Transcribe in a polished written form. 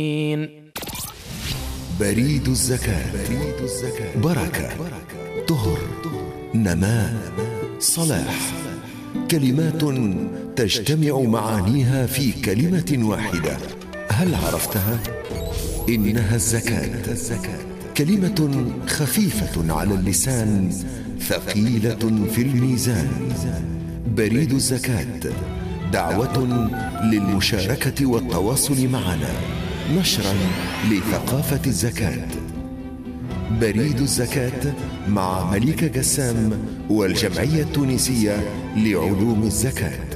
بريد الزكاة. بركة، طهر، نماء، صلاح، كلمات تجتمع معانيها في كلمة واحدة. هل عرفتها؟ إنها الزكاة. كلمة خفيفة على اللسان، ثقيلة في الميزان. بريد الزكاة دعوة للمشاركة والتواصل معنا، نشرا لثقافة الزكاة. بريد الزكاة مع مليكة قسام والجمعية التونسية لعلوم الزكاة.